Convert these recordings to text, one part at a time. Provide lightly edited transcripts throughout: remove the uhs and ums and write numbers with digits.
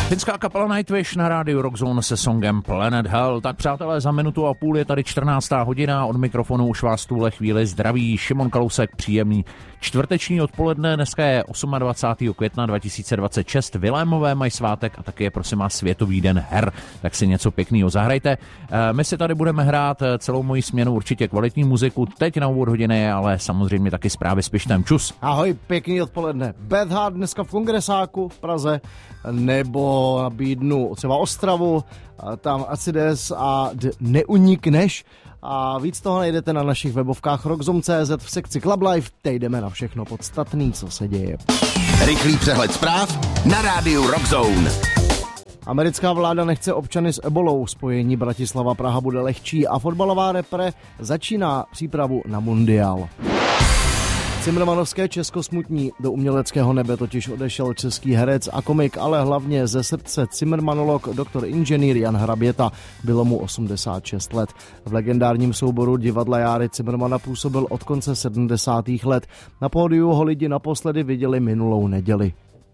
Finská kapela Nightwish na rádiu Rockzone se songem Planet Hell. Tak přátelé, za minutu a půl je tady 14. hodina, od mikrofonu už vás tuhle chvíli zdraví Šimon Kalousek, příjemný čtvrteční odpoledne, dneska je 28. května 2026, Vilémové mají svátek a taky je prosím vás Světový den her, tak si něco pěkného zahrajte. My si tady budeme hrát celou moji směnu určitě kvalitní muziku, teď na úvod hodiny, ale samozřejmě taky zprávy s Pištem. Čus. Ahoj, pěkný odpoledne. Bad Heart dneska v Kongresáku v Praze, nebo nabídnu třeba Ostravu, tam Acides a Neunikneš. A víc toho najdete na našich webovkách rockzone.cz v sekci Club Life. Teď jdeme na všechno podstatný, co se děje. Rychlý přehled zpráv na rádiu Rockzone. Americká vláda nechce občany s ebolou, spojení Bratislava-Praha bude lehčí a fotbalová repre začíná přípravu na mundial. Cimrmanovské Česko smutní, do uměleckého nebe totiž odešel český herec a komik, ale hlavně ze srdce cimrmanolog, doktor inženýr Jan Hraběta. Bylo mu 86 let. V legendárním souboru divadla Járy Cimrmana působil od konce 70. let. Na pódiu ho lidi naposledy viděli minulou neděli.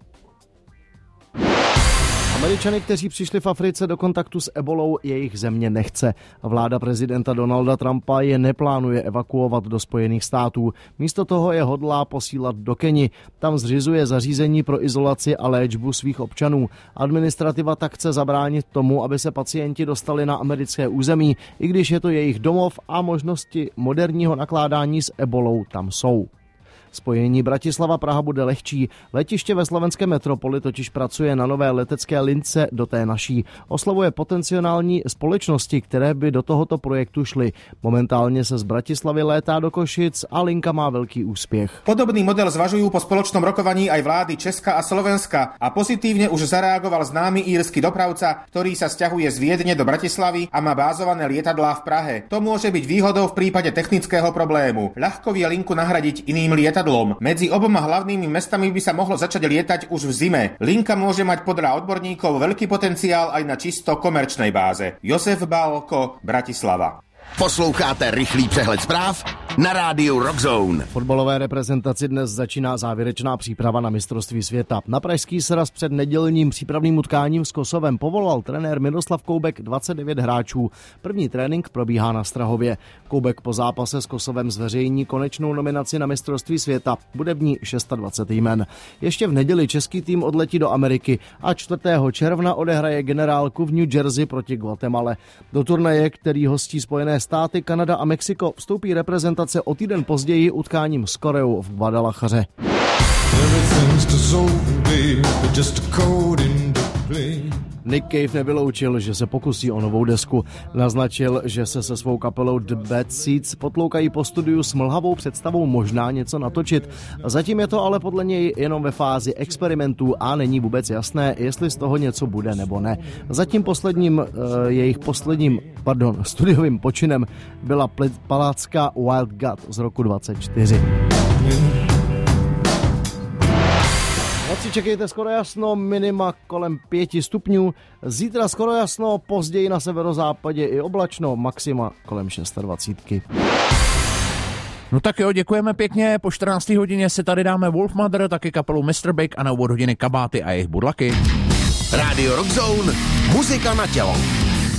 Američany, kteří přišli v Africe do kontaktu s ebolou, jejich země nechce. Vláda prezidenta Donalda Trumpa je neplánuje evakuovat do Spojených států. Místo toho je hodlá posílat do Keni. Tam zřizuje zařízení pro izolaci a léčbu svých občanů. Administrativa tak chce zabránit tomu, aby se pacienti dostali na americké území, i když je to jejich domov a možnosti moderního nakládání s ebolou tam jsou. Spojení Bratislava-Praha bude lehčí. Letiště ve slovenské metropoli totiž pracuje na nové letecké lince do té naší. Oslovuje potenciální společnosti, které by do tohoto projektu šly. Momentálně se z Bratislavy létá do Košic a linka má velký úspěch. Podobný model zvažujú po spoločnom rokovaní aj vlády Česka a Slovenska a pozitívne už zareagoval známy írsky dopravca, ktorý sa sťahuje z Viedne do Bratislavy a má bázované lietadlá v Prahe. To môže byť výhodou v prípade technického problému. Ľahko vie linku nahradiť iným lietadlom. Medzi oboma hlavnými mestami by sa mohlo začať lietať už v zime. Linka môže mať podľa odborníkov veľký potenciál aj na čisto komerčnej báze. Josef Bálko, Bratislava. Posloucháte rychlý přehled zpráv na rádiu Rockzone. Fotbalové reprezentaci dnes začíná závěrečná příprava na mistrovství světa. Na pražský sraz před nedělním přípravným utkáním s Kosovem povolal trenér Miroslav Koubek 29 hráčů. První trénink probíhá na Strahově. Koubek po zápase s Kosovem zveřejní konečnou nominaci na mistrovství světa. Bude v ní 26 jmen. Ještě v neděli český tým odletí do Ameriky a 4. června odehraje generálku v New Jersey proti Guatemale. Do turnaje, který hostí Spojené státy, Kanada a Mexiko, vstoupí reprezentace o týden později utkáním s Koreou v Guadalajaře. Nick Cave nevyloučil, že se pokusí o novou desku. Naznačil, že se svou kapelou The Bad Seeds potloukají po studiu s mlhavou představou možná něco natočit. Zatím je to ale podle něj jenom ve fázi experimentů a není vůbec jasné, jestli z toho něco bude nebo ne. Zatím jejich posledním studiovým počinem byla palácka Wild God z roku 24. Noci čekejte skoro jasno, minima kolem 5 stupňů. Zítra skoro jasno, později na severozápadě i oblačno, maxima kolem 26. No tak jo, děkujeme pěkně. Po 14. hodině si tady dáme Wolfmother, taky kapelu Mr. Big a na úvod hodiny Kabáty a jejich budlaky. Rádio Rockzone, muzika na tělo.